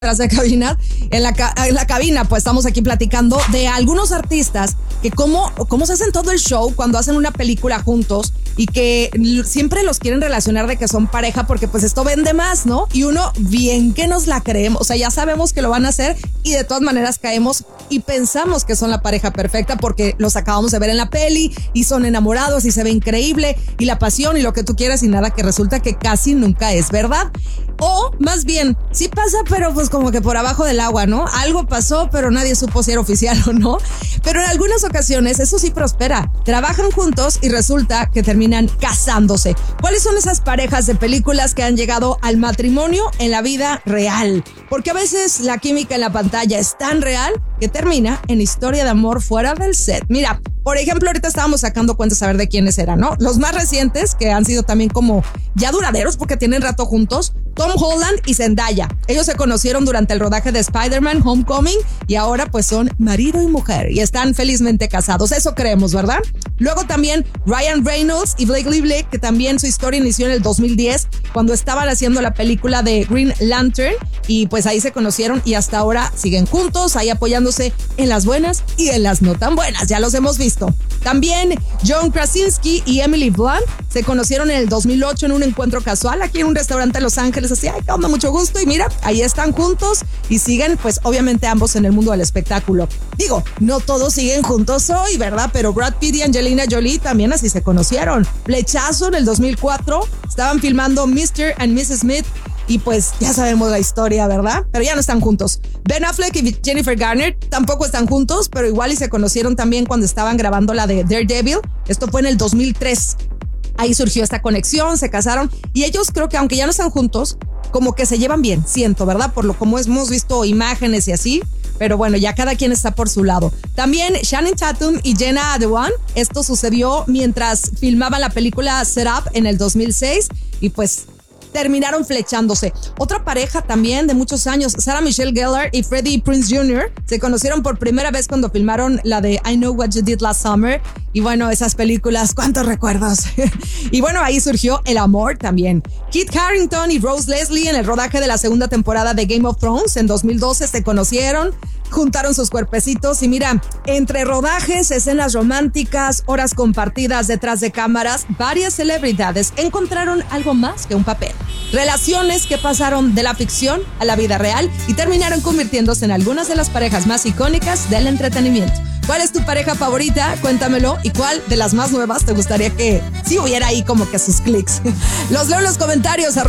de cabina, en la cabina, pues estamos aquí platicando de algunos artistas que cómo se hacen todo el show cuando hacen una película juntos y que siempre los quieren relacionar de que son pareja porque pues esto vende más, ¿no? Y uno bien que nos la creemos, o sea, ya sabemos que lo van a hacer y de todas maneras caemos y pensamos que son la pareja perfecta porque los acabamos de ver en la peli y son enamorados y se ve increíble y la pasión y lo que tú quieras y nada, que resulta que casi nunca es verdad. O más bien, sí pasa, pero pues como que por abajo del agua, ¿no? Algo pasó, pero nadie supo si era oficial o no. Pero en algunas ocasiones eso sí prospera. Trabajan juntos y resulta que terminan casándose. ¿Cuáles son esas parejas de películas que han llegado al matrimonio en la vida real? Porque a veces la química en la pantalla es tan real que termina en historia de amor fuera del set. Mira, por ejemplo, ahorita estábamos sacando cuentas a ver de quiénes eran, ¿no? Los más recientes, que han sido también como ya duraderos porque tienen rato juntos, Tom Holland y Zendaya. Ellos se conocieron durante el rodaje de Spider-Man Homecoming y ahora pues son marido y mujer y están felizmente casados. Eso creemos, ¿verdad? Luego también Ryan Reynolds y Blake Lively, que también su historia inició en el 2010 cuando estaban haciendo la película de Green Lantern y pues ahí se conocieron y hasta ahora siguen juntos, ahí apoyándose en las buenas y en las no tan buenas. Ya los hemos visto. También John Krasinski y Emily Blunt se conocieron en el 2008 en un encuentro casual aquí en un restaurante en Los Ángeles. Así, ay, qué onda, mucho gusto. Y mira, ahí están juntos y siguen, pues obviamente ambos en el mundo del espectáculo. Digo, no todos siguen juntos hoy, ¿verdad? Pero Brad Pitt y Angelina Jolie también así se conocieron. Flechazo en el 2004. Estaban filmando Mr. and Mrs. Smith. Y pues ya sabemos la historia, ¿verdad? Pero ya no están juntos. Ben Affleck y Jennifer Garner tampoco están juntos, pero igual y se conocieron también cuando estaban grabando la de Daredevil. Esto fue en el 2003. Ahí surgió esta conexión, se casaron y ellos creo que aunque ya no están juntos, como que se llevan bien, siento, ¿verdad? Por lo como hemos visto imágenes y así. Pero bueno, ya cada quien está por su lado. También Channing Tatum y Jenna Dewan. Esto sucedió mientras filmaban la película Set Up en el 2006 y pues terminaron flechándose. Otra pareja también de muchos años, Sarah Michelle Gellar y Freddie Prinze Jr. se conocieron por primera vez cuando filmaron la de I Know What You Did Last Summer. Y bueno, esas películas, cuántos recuerdos. Y bueno, ahí surgió el amor también. Kit Harington y Rose Leslie en el rodaje de la segunda temporada de Game of Thrones en 2012 se conocieron, juntaron sus cuerpecitos y mira, entre rodajes, escenas románticas, horas compartidas detrás de cámaras, varias celebridades encontraron algo más que un papel. Relaciones que pasaron de la ficción a la vida real y terminaron convirtiéndose en algunas de las parejas más icónicas del entretenimiento. ¿Cuál es tu pareja favorita? Cuéntamelo. ¿Y cuál de las más nuevas te gustaría que sí hubiera ahí como que sus clics? Los leo en los comentarios.